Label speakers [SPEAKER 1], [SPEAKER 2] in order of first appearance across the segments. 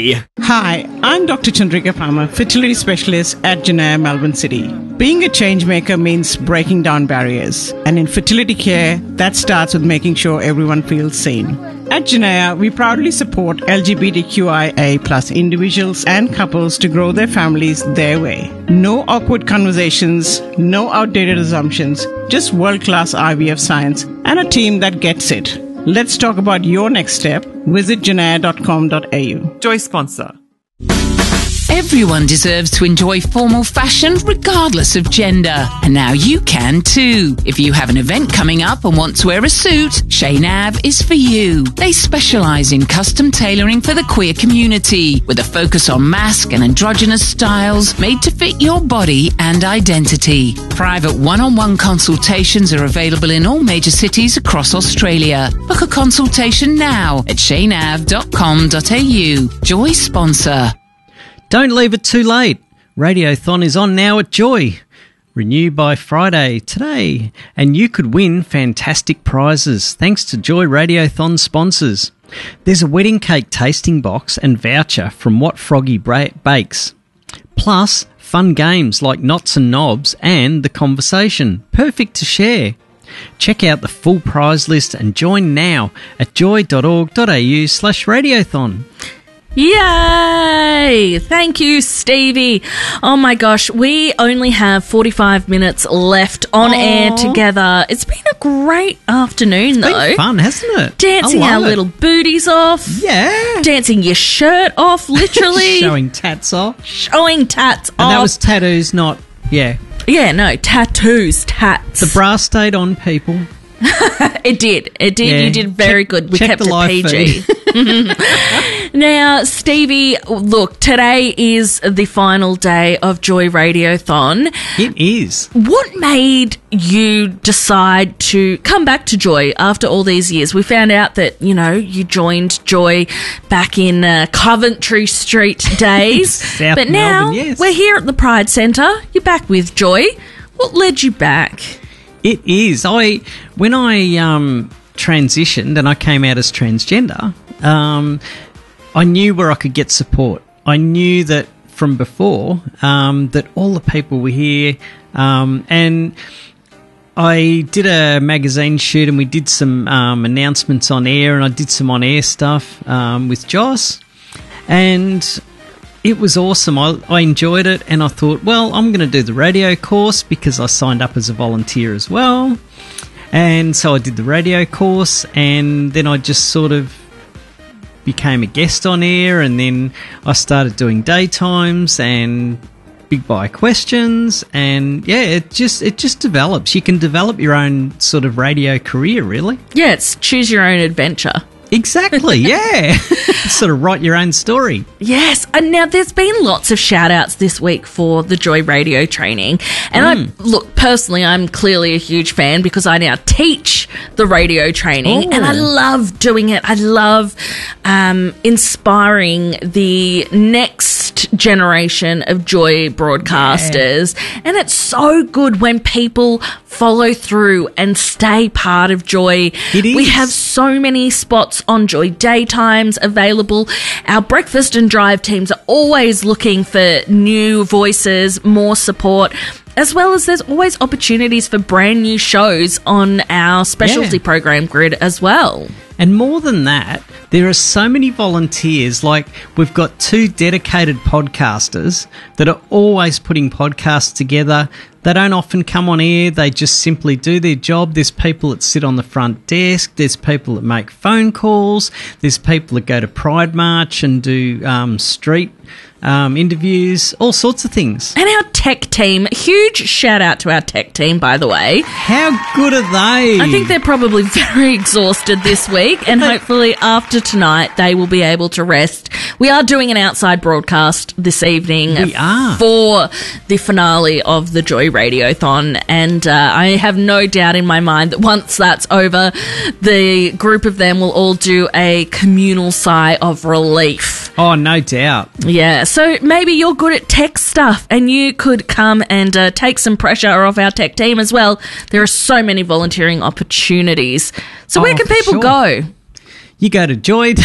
[SPEAKER 1] Joy.
[SPEAKER 2] Hi, I'm Dr. Chandrika Palmer, fertility specialist at Janaya, Melbourne City. Being a change maker means breaking down barriers. And in fertility care, that starts with making sure everyone feels seen. At Janaya, we proudly support LGBTQIA+ individuals and couples to grow their families their way. No awkward conversations, no outdated assumptions, just world-class IVF science and a team that gets it. Let's talk about your next step. Visit janaya.com.au.
[SPEAKER 1] Joy sponsor.
[SPEAKER 3] Everyone deserves to enjoy formal fashion regardless of gender. And now you can too. If you have an event coming up and want to wear a suit, Chez Nav is for you. They specialise in custom tailoring for the queer community with a focus on masc and androgynous styles made to fit your body and identity. Private one-on-one consultations are available in all major cities across Australia. Book a consultation now at cheynav.com.au. Joy sponsor.
[SPEAKER 4] Don't leave it too late. Radiothon is on now at Joy. Renew by Friday today, and you could win fantastic prizes thanks to Joy Radiothon sponsors. There's a wedding cake tasting box and voucher from What Froggy Bakes. Plus, fun games like Knots and Knobs and The Conversation, perfect to share. Check out the full prize list and join now at joy.org.au/radiothon.
[SPEAKER 5] Yay! Thank you, Stevie. Oh my gosh, we only have 45 minutes left on air together. It's been a great afternoon, though.
[SPEAKER 4] It's been fun, hasn't it?
[SPEAKER 5] Dancing our little booties off.
[SPEAKER 4] Yeah.
[SPEAKER 5] Dancing your shirt off, literally.
[SPEAKER 4] Showing tats off.
[SPEAKER 5] Showing tats off.
[SPEAKER 4] And that was tattoos, not,
[SPEAKER 5] Yeah, no, tattoos, tats.
[SPEAKER 4] The bra stayed on, people.
[SPEAKER 5] It did. Yeah. You did very good. We kept it PG. Now, Stevie, look, today is the final day of Joy Radiothon.
[SPEAKER 4] It is.
[SPEAKER 5] What made you decide to come back to Joy after all these years? We found out that, you joined Joy back in Coventry Street days.
[SPEAKER 4] But
[SPEAKER 5] now
[SPEAKER 4] Melbourne, yes.
[SPEAKER 5] We're here at the Pride Centre. You're back with Joy. What led you back?
[SPEAKER 4] It is. When I transitioned and I came out as transgender, I knew where I could get support. I knew that from before that all the people were here, and I did a magazine shoot and we did some announcements on air, and I did some on-air stuff with Joss, and it was awesome. I enjoyed it, and I thought, well, I'm going to do the radio course because I signed up as a volunteer as well. And so I did the radio course, and then I just sort of became a guest on air, and then I started doing daytimes and Big Buy questions, and yeah, it just develops. You can develop your own sort of radio career, really.
[SPEAKER 5] Yeah, it's choose your own adventure.
[SPEAKER 4] Exactly, yeah. Sort of write your own story.
[SPEAKER 5] Yes. And now there's been lots of shout outs this week for the Joy Radio training. And personally, I'm clearly a huge fan because I now teach the radio training and I love doing it. I love inspiring the next generation of Joy broadcasters. Yeah. And it's so good when people follow through and stay part of Joy.
[SPEAKER 4] It is.
[SPEAKER 5] We have so many spots on Joy Daytimes available. Our breakfast and drive teams are always looking for new voices, more support, as well as there's always opportunities for brand new shows on our specialty program grid as well.
[SPEAKER 4] And more than that, there are so many volunteers. Like, we've got 2 dedicated podcasters that are always putting podcasts together. They don't often come on air. They just simply do their job. There's people that sit on the front desk. There's people that make phone calls. There's people that go to Pride March and do street interviews, all sorts of things.
[SPEAKER 5] And our tech team, huge shout out to our tech team, by the way.
[SPEAKER 4] How good are they?
[SPEAKER 5] I think they're probably very exhausted this week, and hopefully after tonight they will be able to rest. We are doing an outside broadcast this evening for the finale of the Joy Radiothon, and I have no doubt in my mind that once that's over, the group of them will all do a communal sigh of relief.
[SPEAKER 4] Oh, no doubt.
[SPEAKER 5] Yeah, so maybe you're good at tech stuff and you could come and take some pressure off our tech team as well. There are so many volunteering opportunities. So where can people go?
[SPEAKER 4] You go to joy.org.au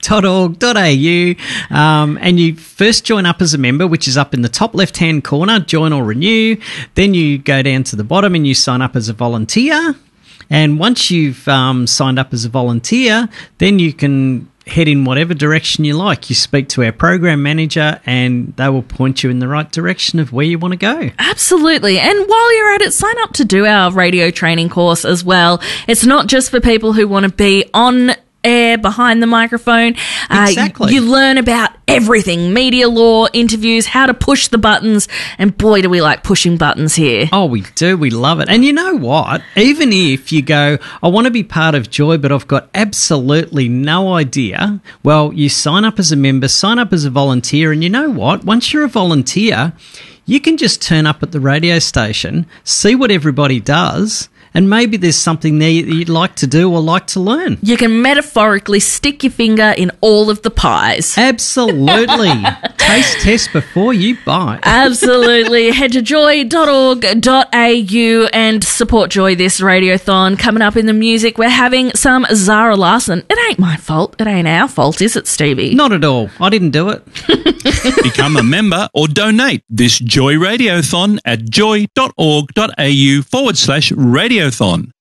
[SPEAKER 4] joy.org.au, and you first join up as a member, which is up in the top left-hand corner, join or renew. Then you go down to the bottom and you sign up as a volunteer. And once you've signed up as a volunteer, then you can head in whatever direction you like. You speak to our program manager and they will point you in the right direction of where you want to go.
[SPEAKER 5] Absolutely. And while you're at it, sign up to do our radio training course as well. It's not just for people who want to be on air behind the microphone.
[SPEAKER 4] Exactly.
[SPEAKER 5] You learn about everything, media law, interviews, how to push the buttons, and boy, do we like pushing buttons here.
[SPEAKER 4] Oh, we do. We love it. And you know what? Even if you go, I want to be part of Joy, but I've got absolutely no idea, well, you sign up as a member, sign up as a volunteer, and you know what? Once you're a volunteer, you can just turn up at the radio station, see what everybody does, and maybe there's something there that you'd like to do or like to learn.
[SPEAKER 5] You can metaphorically stick your finger in all of the pies.
[SPEAKER 4] Absolutely. Taste test before you buy.
[SPEAKER 5] Absolutely. Head to joy.org.au and support Joy this radiothon. Coming up in the music, we're having some Zara Larsson. It ain't my fault. It ain't our fault, is it, Stevie?
[SPEAKER 4] Not at all. I didn't do it.
[SPEAKER 1] Become a member or donate this Joy Radiothon at joy.org.au/radiothon.